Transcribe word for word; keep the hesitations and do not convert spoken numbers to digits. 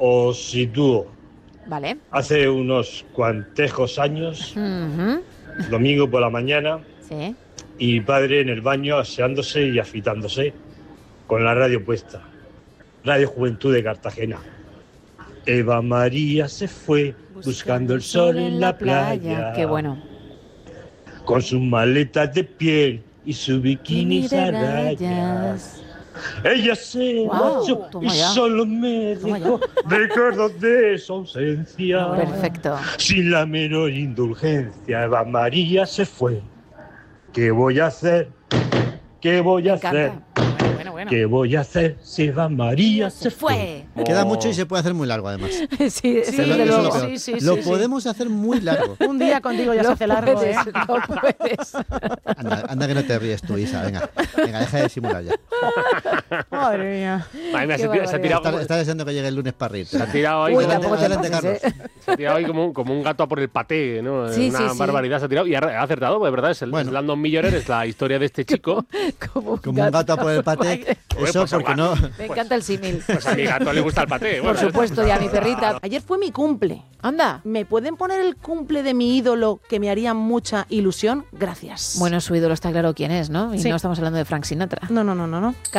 os sitúo. Vale. Hace unos cuantejos años, Uh-huh. domingo por la mañana, Sí. y mi padre en el baño aseándose y afitándose, con la radio puesta. Radio Juventud de Cartagena. Eva María se fue buscando el sol en la playa. Qué bueno. Con sus maletas de piel y su bikini a rayas. Ella se Wow, marchó y toma ya. solo me Toma dejó recuerdos de su ausencia. Perfecto. Sin la menor indulgencia, Eva María se fue. ¿Qué voy a hacer? ¿Qué voy a Me hacer? encanta. Bueno, bueno, bueno. ¿Qué voy a hacer si Eva María se, Se fue. Queda mucho y se puede hacer muy largo, además. Sí, Sí, eso Eso desde es lo luego. peor. sí, sí, Lo sí, sí. podemos hacer muy largo. Un día contigo ya se Lo hace largo, puedes, ¿eh? lo puedes. Anda, anda que no te ríes tú, Isa. Venga, venga, deja de simular ya. Madre mía. Madre mía, Qué se, tira- se ha tirado, Está, como, está deseando que llegue el lunes para reírte. se ha tirado ahí, Uy, como, tampoco te Adelante, pases, Carlos. ¿eh? se ha tirado ahí como, un- como un gato a por el paté, ¿no? Sí, Una sí, sí. barbaridad se ha tirado y ha, ha acertado, de verdad. Es el Bueno. Landon Millionaire, es la historia de este chico. Como un Como un gato por el paté. Eso pues, porque no... Me encanta el símil. Pues a mi gato le gusta el paté. Por bueno, supuesto, y a mi perrita. Ayer fue mi cumple. Anda. ¿Me pueden poner el cumple de mi ídolo que me haría mucha ilusión? Gracias. Bueno, su ídolo está claro quién es, ¿no? Y Sí. no estamos hablando de Frank Sinatra. No, no, no, no, no.